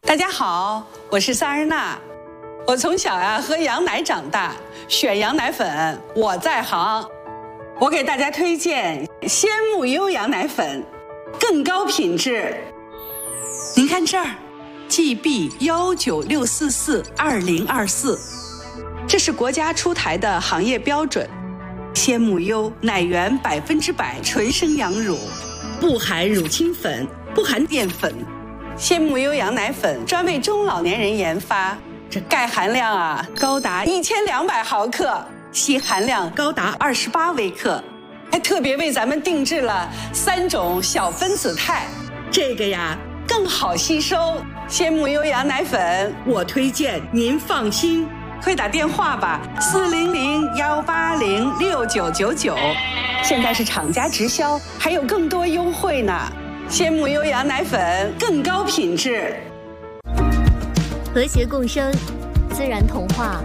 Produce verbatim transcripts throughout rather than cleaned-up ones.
大家好，我是萨日娜。我从小呀喝羊奶长大，选羊奶粉我在行。我给大家推荐鲜木优羊奶粉，更高品质。您看这儿 ，G B 幺九六四四二零二四，这是国家出台的行业标准。鲜木优奶源百分之百纯生羊乳，不含乳清粉，不含淀粉。鲜木优羊奶粉专为中老年人研发，这钙含量啊高达一千两百毫克，硒含量高达二十八微克，还特别为咱们定制了三种小分子肽，这个呀更好吸收。鲜木优羊奶粉，我推荐您放心，快打电话吧，四零零幺八零六九九九，现在是厂家直销，还有更多优惠呢。鲜木优羊奶粉更高品质， 和谐共生，自然童话。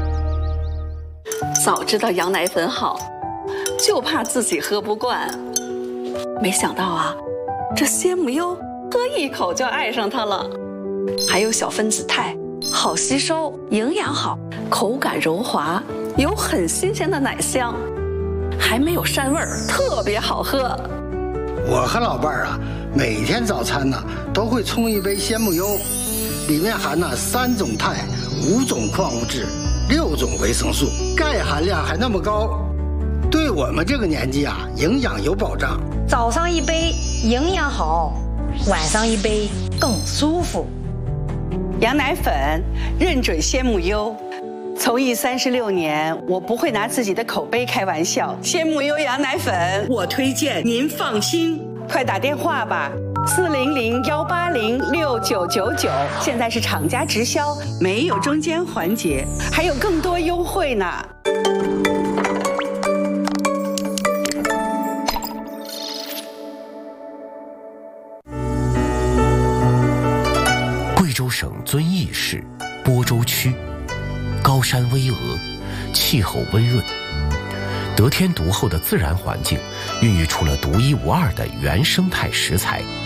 早知道羊奶粉好，就怕自己喝不惯。没想到啊，这鲜木优喝一口就爱上它了，还有小分子肽，好吸收，营养好，口感柔滑，有很新鲜的奶香，还没有膻味儿，特别好喝。 我和老伴儿啊，每天早餐呢都会冲一杯鲜木优，里面含了三种肽、五种矿物质、六种维生素，钙含量还那么高，对我们这个年纪啊，营养有保障。 早上一杯营养好，晚上一杯更舒服。 羊奶粉认准鲜木优。从艺三十六年，我不会拿自己的口碑开玩笑。鲜木优羊奶粉，我推荐您放心，快打电话吧，四零零幺八零六九九九，现在是厂家直销，没有中间环节，还有更多优惠呢。 贵州省遵义市播州区。高山巍峨，气候温润，得天独厚的自然环境孕育出了独一无二的原生态食材。